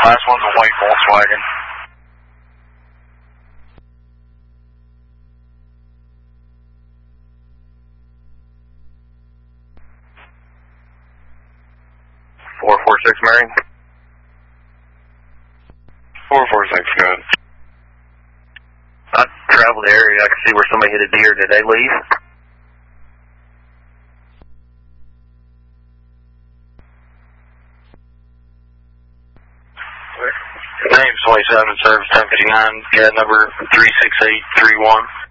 Last one's a white Volkswagen. .446 Marion. 446, good. I traveled the area. I could see where somebody hit a deer. Did they leave? Name 27, service 1059, cat number 36831.